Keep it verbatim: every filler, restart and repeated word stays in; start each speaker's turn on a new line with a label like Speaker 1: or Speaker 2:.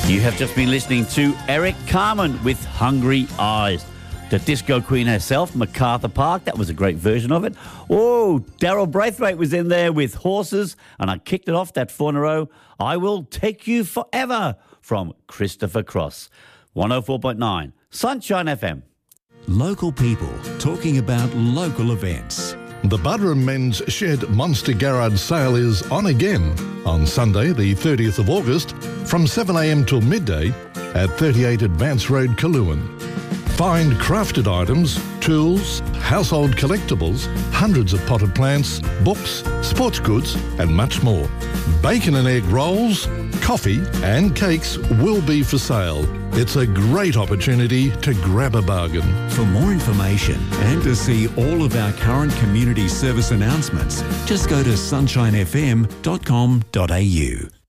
Speaker 1: You have just been listening to Eric Carmen with Hungry Eyes. The disco queen herself, MacArthur Park, that was a great version of it. Oh, Daryl Braithwaite was in there with Horses, and I kicked it off that four in a row. I Will Take You Forever from Christopher Cross. one oh four point nine, Sunshine F M.
Speaker 2: Local people talking about local events.
Speaker 3: The Buderim Men's Shed Monster Garage sale is on again on Sunday, the thirtieth of August, from seven a m till midday at thirty-eight Advance Road, Kaluan. Find crafted items, tools, household collectibles, hundreds of potted plants, books, sports goods, and much more. Bacon and egg rolls, coffee, and cakes will be for sale. It's a great opportunity to grab a bargain.
Speaker 2: For more information and to see all of our current community service announcements, just go to sunshine f m dot com dot a u.